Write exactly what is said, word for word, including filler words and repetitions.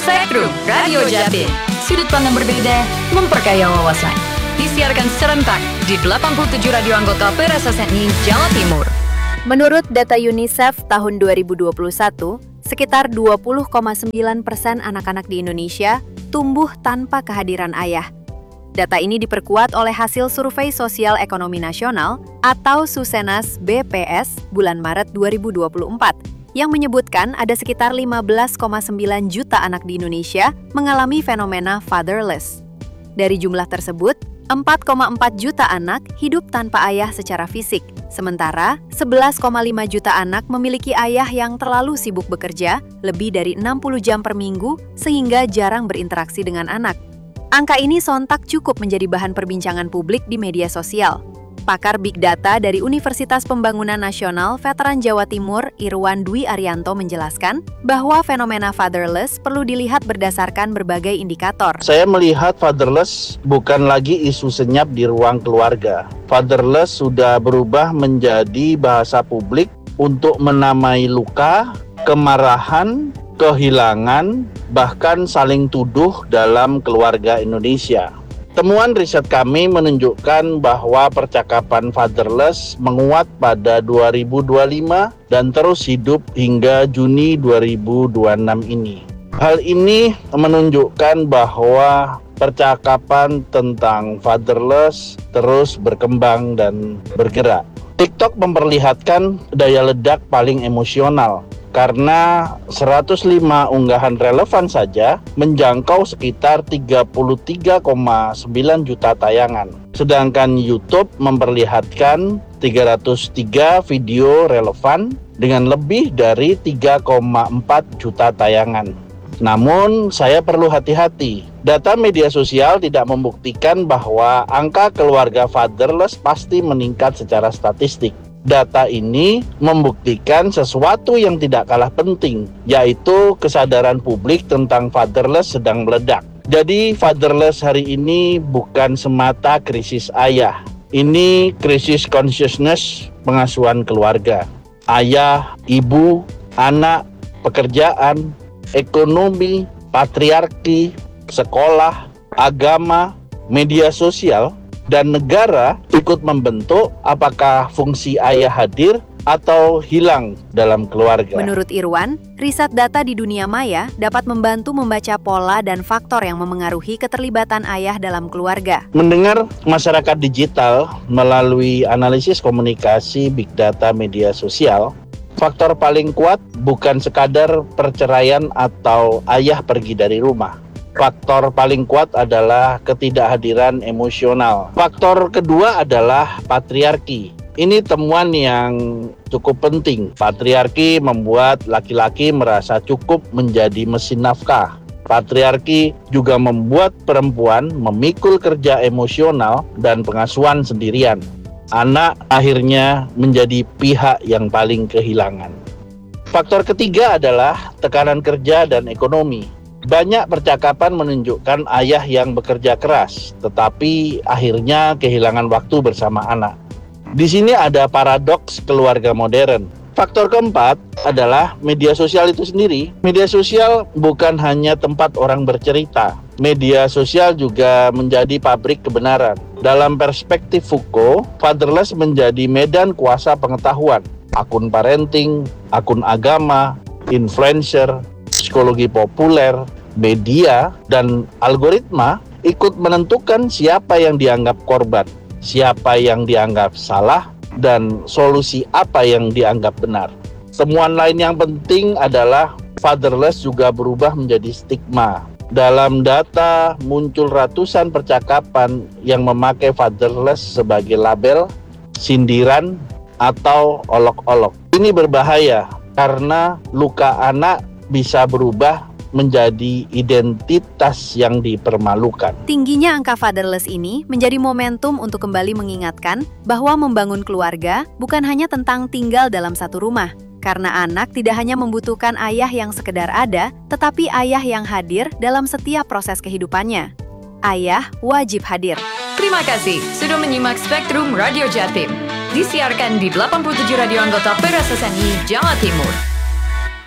Spektrum Radio Jatim. Sudut pandang berbeda, memperkaya wawasan. Disiarkan serentak di delapan puluh tujuh radio anggota P R S S N I Jawa Timur. Menurut data UNICEF tahun dua ribu dua puluh satu, sekitar dua puluh koma sembilan persen anak-anak di Indonesia tumbuh tanpa kehadiran ayah. Data ini diperkuat oleh hasil Survei Sosial Ekonomi Nasional atau Susenas B P S bulan Maret dua ribu dua puluh empat yang menyebutkan ada sekitar lima belas koma sembilan juta anak di Indonesia mengalami fenomena fatherless. Dari jumlah tersebut, empat koma empat juta anak hidup tanpa ayah secara fisik, sementara sebelas koma lima juta anak memiliki ayah yang terlalu sibuk bekerja lebih dari enam puluh jam per minggu sehingga jarang berinteraksi dengan anak. Angka ini sontak cukup menjadi bahan perbincangan publik di media sosial. Pakar Big Data dari Universitas Pembangunan Nasional Veteran Jawa Timur, Irwan Dwi Arianto menjelaskan bahwa fenomena fatherless perlu dilihat berdasarkan berbagai indikator. Saya melihat fatherless bukan lagi isu senyap di ruang keluarga. Fatherless sudah berubah menjadi bahasa publik untuk menamai luka, kemarahan, kehilangan, bahkan saling tuduh dalam keluarga Indonesia. Temuan riset kami menunjukkan bahwa percakapan fatherless menguat pada dua ribu dua puluh lima dan terus hidup hingga Juni dua ribu dua puluh enam ini. Hal ini menunjukkan bahwa percakapan tentang fatherless terus berkembang dan bergerak. TikTok memperlihatkan daya ledak paling emosional, karena seratus lima unggahan relevan saja menjangkau sekitar tiga puluh tiga koma sembilan juta tayangan. Sedangkan YouTube memperlihatkan tiga ratus tiga video relevan dengan lebih dari tiga koma empat juta tayangan. Namun, saya perlu hati-hati. Data media sosial tidak membuktikan bahwa angka keluarga fatherless pasti meningkat secara statistik. Data ini membuktikan sesuatu yang tidak kalah penting, yaitu kesadaran publik tentang fatherless sedang meledak. Jadi fatherless hari ini bukan semata krisis ayah. Ini krisis consciousness pengasuhan keluarga. Ayah, ibu, anak, pekerjaan, ekonomi, patriarki, sekolah, agama, media sosial, dan negara ikut membentuk apakah fungsi ayah hadir atau hilang dalam keluarga. Menurut Irwan, riset data di dunia maya dapat membantu membaca pola dan faktor yang memengaruhi keterlibatan ayah dalam keluarga. Mendengar masyarakat digital melalui analisis komunikasi big data media sosial, faktor paling kuat bukan sekadar perceraian atau ayah pergi dari rumah. Faktor paling kuat adalah ketidakhadiran emosional. Faktor kedua adalah patriarki. Ini temuan yang cukup penting. Patriarki membuat laki-laki merasa cukup menjadi mesin nafkah. Patriarki juga membuat perempuan memikul kerja emosional dan pengasuhan sendirian. Anak akhirnya menjadi pihak yang paling kehilangan. Faktor ketiga adalah tekanan kerja dan ekonomi. Banyak percakapan menunjukkan ayah yang bekerja keras, tetapi akhirnya kehilangan waktu bersama anak. Di sini ada paradoks keluarga modern. Faktor keempat adalah media sosial itu sendiri. Media sosial bukan hanya tempat orang bercerita. Media sosial juga menjadi pabrik kebenaran. Dalam perspektif Foucault, fatherless menjadi medan kuasa pengetahuan. Akun parenting, akun agama, influencer, psikologi populer, media, dan algoritma ikut menentukan siapa yang dianggap korban, siapa yang dianggap salah, dan solusi apa yang dianggap benar. Temuan lain yang penting adalah fatherless juga berubah menjadi stigma. Dalam data muncul ratusan percakapan yang memakai fatherless sebagai label, sindiran, atau olok-olok. Ini berbahaya karena luka anak bisa berubah menjadi identitas yang dipermalukan. Tingginya angka fatherless ini menjadi momentum untuk kembali mengingatkan bahwa membangun keluarga bukan hanya tentang tinggal dalam satu rumah. Karena anak tidak hanya membutuhkan ayah yang sekedar ada, tetapi ayah yang hadir dalam setiap proses kehidupannya. Ayah wajib hadir. Terima kasih sudah menyimak Spektrum Radio Jatim. Disiarkan di delapan puluh tujuh radio anggota P R S S N I Jawa Timur.